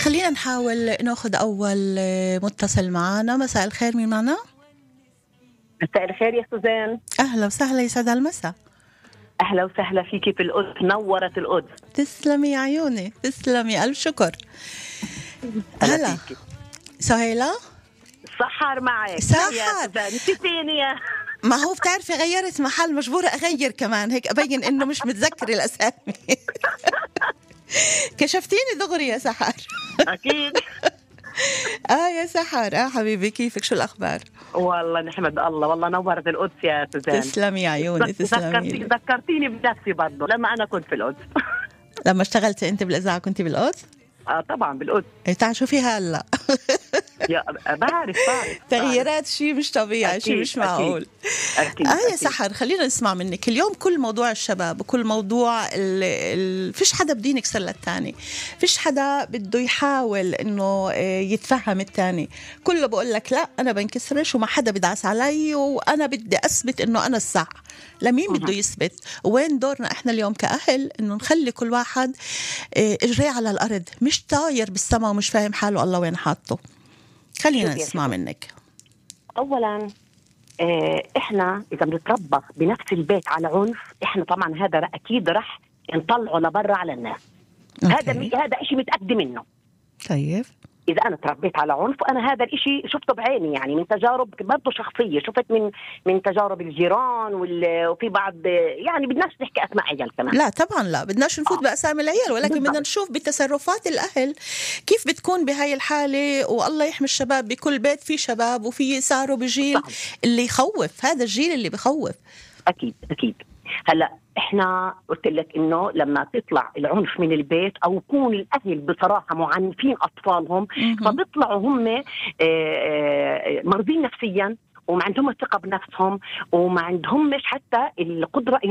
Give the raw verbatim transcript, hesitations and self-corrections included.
خلينا نحاول ناخذ أول متصل معنا. مساء الخير، مين معنا؟ مساء الخير يا سوزان. أهلا وسهلا، يسعد المساء. أهلا وسهلا فيكي في القدس، نورت القدس. تسلمي يا عيوني، تسلمي، ألف شكر. هلا سهيلة، سحر معك. سحر نسيتيني يا ما هو بتعرفي غيرت محل، مجبورة أغير كمان هيك أبين إنه مش متذكر الأسامي. كشفتيني دغري يا سحر. أكيد. آه يا سحر، آه حبيبي، كيفك؟ شو الأخبار؟ والله نحمد الله، والله نورت القدس يا سوزان. تسلمي يا عيوني، تسلمي. ذكرتيني بنفسي برضه لما أنا كنت في القدس. لما اشتغلت أنت بالإذاعة كنت بالقدس؟ آه طبعا بالقدس. تعال شوفي هلا. يا بعرف بعرف تغييرات شيء مش طبيعي، شيء مش معقول. أكيد. آه يا أكيد. سحر، خلينا نسمع منك اليوم كل موضوع الشباب وكل موضوع ال ال فيش حدا بده يكسر للتاني، فيش حدا بده يحاول إنه يتفهم التاني، كله بقول لك لا أنا بنكسرش وما حدا بدعس علي وأنا بدي أثبت إنه أنا الصح. لمين بده يثبت؟ وين دورنا إحنا اليوم كأهل إنه نخلي كل واحد إجريه على الأرض، مش طاير بالسما ومش فاهم حاله الله وين حاطه. خلينا نسمع منك. أولاً اه إحنا إذا بنتربى بنفس البيت على عنف، إحنا طبعاً هذا أكيد رح نطلعه لبرا على الناس. أوكي. هذا هذا إشي متأكد منه. طيب إذا أنا تربيت على عنف، وأنا هذا الإشي شفته بعيني، يعني من تجارب برضه شخصية، شفت من من تجارب الجيران وفي بعض، يعني بدناش نحكي أسماء عيال كمان. لا طبعا لا بدناش نفوت آه. بأسامي العيال، ولكن بدنا نشوف بتصرفات الأهل كيف بتكون بهاي الحالة. والله يحمي الشباب، بكل بيت في شباب وفي صاروا بجيل صح. اللي يخوف، هذا الجيل اللي بخوف. أكيد أكيد. هلا احنا قلت لك انه لما تطلع العنف من البيت او يكون الاهل بصراحه معنفين اطفالهم، فبيطلعوا هم مرضين نفسيا وما عندهم ثقه بنفسهم وما عندهمش حتى القدره